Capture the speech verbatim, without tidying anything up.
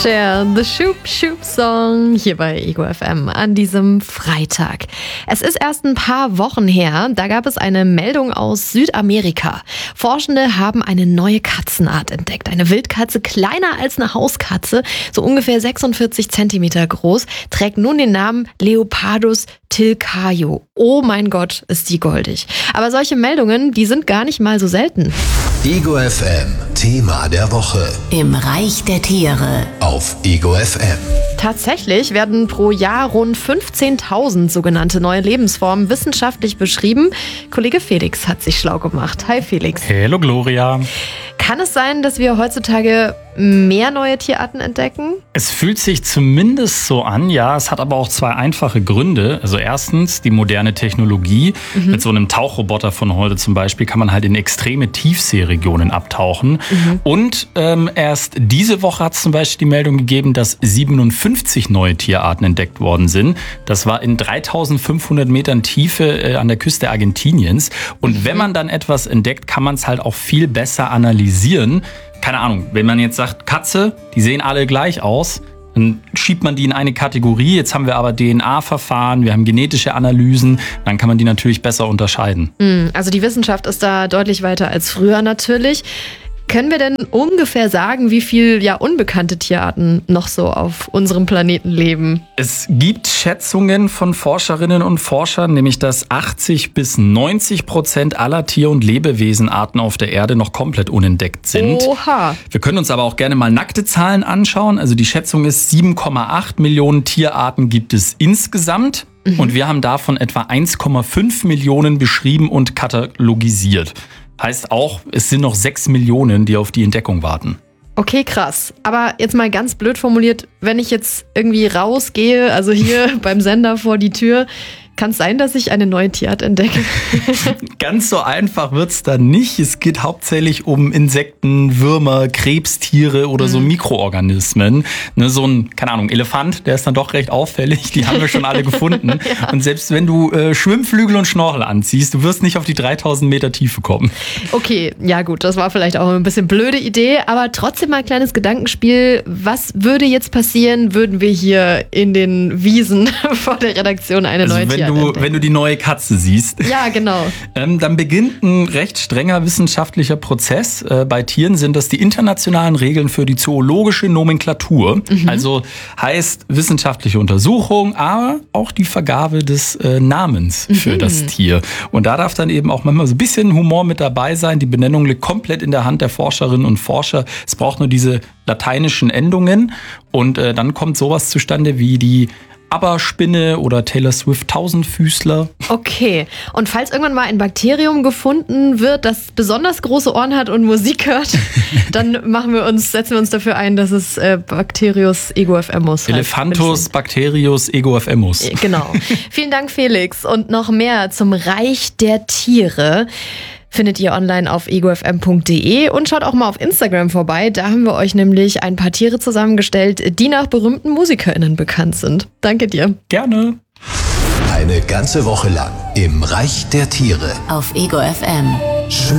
Cher, The Shoop Shoop Song hier bei Ego F M an diesem Freitag. Es ist erst ein paar Wochen her, da gab es eine Meldung aus Südamerika. Forschende haben eine neue Katzenart entdeckt. Eine Wildkatze, kleiner als eine Hauskatze, so ungefähr sechsundvierzig Zentimeter groß, trägt nun den Namen Leopardus tilcaio. Oh mein Gott, ist die goldig. Aber solche Meldungen, die sind gar nicht mal so selten. Ego F M, Thema der Woche. Im Reich der Tiere. Auf Ego F M. Tatsächlich werden pro Jahr rund fünfzehntausend sogenannte neue Lebensformen wissenschaftlich beschrieben. Kollege Felix hat sich schlau gemacht. Hi Felix. Hallo Gloria. Kann es sein, dass wir heutzutage mehr neue Tierarten entdecken? Es fühlt sich zumindest so an, ja. Es hat aber auch zwei einfache Gründe. Also erstens die moderne Technologie. Mhm. Mit so einem Tauchroboter von heute zum Beispiel kann man halt in extreme Tiefseeregionen abtauchen. Mhm. Und ähm, erst diese Woche hat es zum Beispiel die Meldung gegeben, dass siebenundfünfzig neue Tierarten entdeckt worden sind. Das war in dreitausendfünfhundert Metern Tiefe äh, an der Küste Argentiniens. Und mhm. wenn man dann etwas entdeckt, kann man es halt auch viel besser analysieren. Keine Ahnung, wenn man jetzt sagt, Katze, die sehen alle gleich aus, dann schiebt man die in eine Kategorie. Jetzt haben wir aber D N A-Verfahren, wir haben genetische Analysen, dann kann man die natürlich besser unterscheiden. Also die Wissenschaft ist da deutlich weiter als früher natürlich. Können wir denn ungefähr sagen, wie viel ja unbekannte Tierarten noch so auf unserem Planeten leben? Es gibt Schätzungen von Forscherinnen und Forschern, nämlich dass achtzig bis neunzig Prozent aller Tier- und Lebewesenarten auf der Erde noch komplett unentdeckt sind. Oha. Wir können uns aber auch gerne mal nackte Zahlen anschauen. Also die Schätzung ist, sieben Komma acht Millionen Tierarten gibt es insgesamt. Mhm. Und wir haben davon etwa eins Komma fünf Millionen beschrieben und katalogisiert. Heißt auch, es sind noch sechs Millionen, die auf die Entdeckung warten. Okay, krass. Aber jetzt mal ganz blöd formuliert, wenn ich jetzt irgendwie rausgehe, also hier beim Sender vor die Tür, kann es sein, dass ich eine neue Tierart entdecke? Ganz so einfach wird's dann nicht. Es geht hauptsächlich um Insekten, Würmer, Krebstiere oder mhm. so Mikroorganismen. Ne, so ein, keine Ahnung, Elefant, der ist dann doch recht auffällig. Die haben wir schon alle gefunden. Ja. Und selbst wenn du äh, Schwimmflügel und Schnorchel anziehst, du wirst nicht auf die dreitausend Meter Tiefe kommen. Okay, ja gut, das war vielleicht auch ein bisschen blöde Idee, aber trotzdem mal ein kleines Gedankenspiel. Was würde jetzt passieren, würden wir hier in den Wiesen vor der Redaktion eine also neue Tierart Du, wenn du die neue Katze siehst. Ja, genau. ähm, dann beginnt ein recht strenger wissenschaftlicher Prozess. Äh, bei Tieren sind das die internationalen Regeln für die zoologische Nomenklatur. Mhm. Also heißt wissenschaftliche Untersuchung, aber auch die Vergabe des äh, Namens für mhm. das Tier. Und da darf dann eben auch manchmal so ein bisschen Humor mit dabei sein. Die Benennung liegt komplett in der Hand der Forscherinnen und Forscher. Es braucht nur diese lateinischen Endungen. Und äh, dann kommt sowas zustande wie die Aberspinne oder Taylor Swift Tausendfüßler. Okay. Und falls irgendwann mal ein Bakterium gefunden wird, das besonders große Ohren hat und Musik hört, dann machen wir uns, setzen wir uns dafür ein, dass es äh, Bacterius egoFemus heißt. Elephantus Bacterius egoFemus. Genau. Vielen Dank, Felix. Und noch mehr zum Reich der Tiere findet ihr online auf ego f m punkt d e und schaut auch mal auf Instagram vorbei. Da haben wir euch nämlich ein paar Tiere zusammengestellt, die nach berühmten MusikerInnen bekannt sind. Danke dir. Gerne. Eine ganze Woche lang im Reich der Tiere. Auf Ego F M.